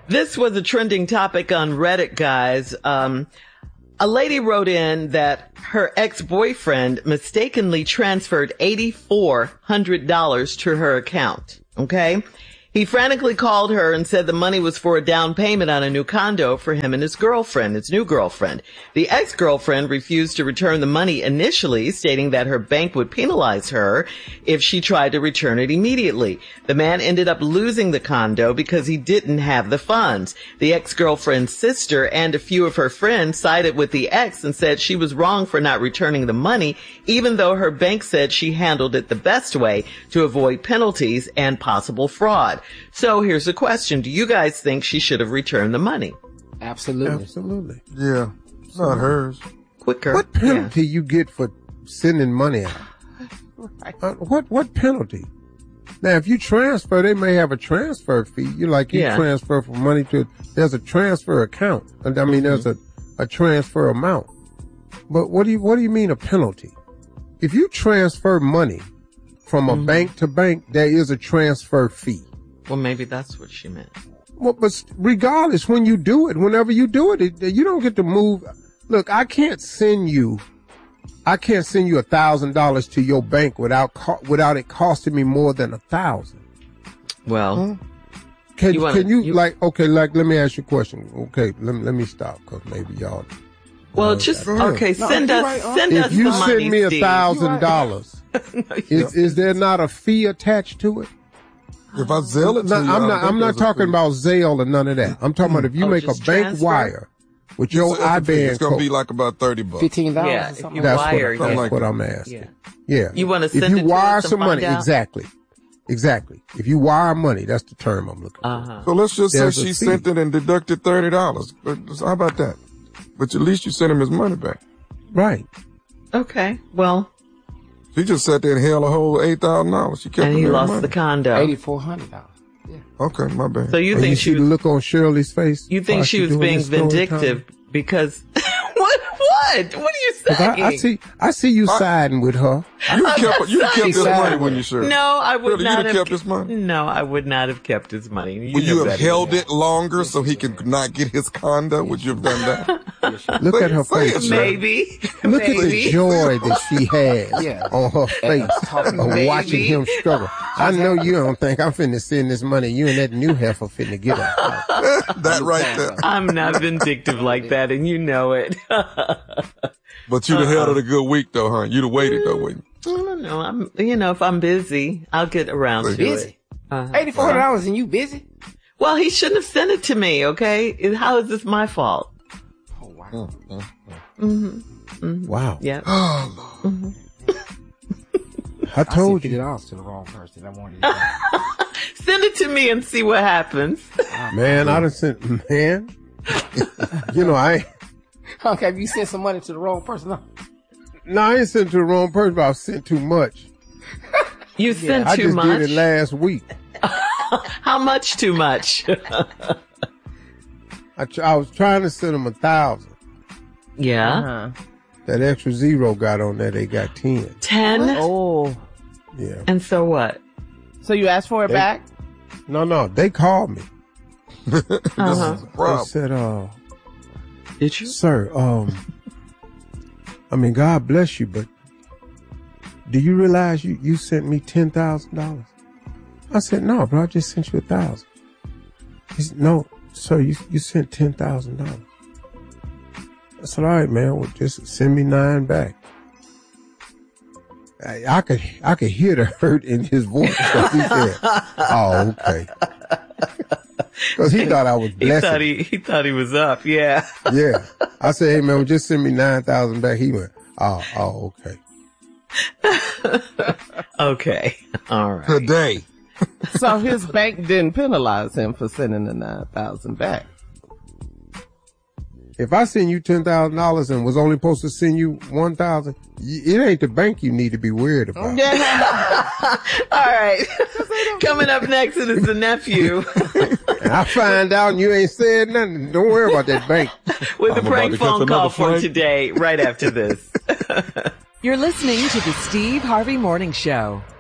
This was a trending topic on Reddit, guys. A lady wrote in that her ex-boyfriend mistakenly transferred $8,400 to her account. Okay? He frantically called her and said the money was for a down payment on a new condo for him and his new girlfriend. The ex-girlfriend refused to return the money initially, stating that her bank would penalize her if she tried to return it immediately. The man ended up losing the condo because he didn't have the funds. The ex-girlfriend's sister and a few of her friends sided with the ex and said she was wrong for not returning the money, even though her bank said she handled it the best way to avoid penalties and possible fraud. So here's the question. Do you guys think she should have returned the money? Absolutely. Yeah. It's not hers. Quicker. What penalty you get for sending money out? What penalty? Now, if you transfer, they may have a transfer fee. You transfer from money there's a transfer account. I mean, there's a transfer amount. But what do you mean a penalty? If you transfer money from a bank to bank, there is a transfer fee. Well, maybe that's what she meant. Well, but regardless, whenever you do it, you don't get to move. Look, I can't send you $1,000 to your bank without it costing me more than $1,000. Well, let me ask you a question. Okay, let me stop because maybe y'all. Well, send us if you the money, send me $1,000, is there not a fee attached to it? If I Zelle it to you, I'm not talking about Zelle or none of that. I'm talking about if you make a bank wire with your IBAN it's going to be like about $30. $15. Yeah, if you wire, that's what I'm asking. Yeah. You want to send if you it wire to us some money, out? exactly. If you wire money, that's the term I'm looking for. So let's just say she sent it and deducted $30. But how about that? But at least you sent him his money back. Right. Okay. Well, she just sat there and held a whole $8,000. She kept and he lost the condo. $8,400. Yeah. Okay, my bad. So you think she the look on Shirley's face? You think she was being vindictive because what? What are you saying? I see you siding with her. You kept his money when you sure. No, I would not have kept his money. No, I would not have kept his money. Would you have held it longer so he could not get his condo? Would you have done that? Look at her face. Maybe. Look at the joy that she has on her face of watching him struggle. I know you don't think I'm finna send this money. You and that new heifer finna get her. That right there. I'm not vindictive like that, and you know it. But you'd have held it a good week, though, huh? You'd have waited, though, wouldn't you? I don't know. If I'm busy, I'll get around to it. $8,400 and you busy? Well, he shouldn't have sent it to me, okay? How is this my fault? Oh, wow. Wow. Yeah. I told you. It off to the wrong person. I wanted to Send it to me and see what happens. Man, I done sent, I Okay, have you sent some money to the wrong person? No, I ain't sent to the wrong person, but I sent too much. You sent too much? I just did it last week. How much too much? I was trying to send them 1,000. Yeah. That extra zero got on there, they got 10. 10? Oh. Yeah. And so what? So you asked for it back? No, they called me. This is a problem. They said, did you? Sir, God bless you, but do you realize you sent me $10,000? I said, no, bro, I just sent you 1,000. He said, no, sir, you sent $10,000. I said, all right, man, well, just send me 9 back. I could hear the hurt in his voice. So he said, oh, okay. Cause he thought I was blessing. He thought he was up. Yeah. Yeah. I said, hey man, well, just send me 9,000 back. He went, oh, okay. Okay. All right. Today. So his bank didn't penalize him for sending the 9,000 back. If I send you $10,000 and was only supposed to send you 1,000, it ain't the bank you need to be worried about. All right. Coming up next, it is the nephew. And I find out and you ain't said nothing. Don't worry about that bank. With the prank phone call for today, right after this. You're listening to the Steve Harvey Morning Show.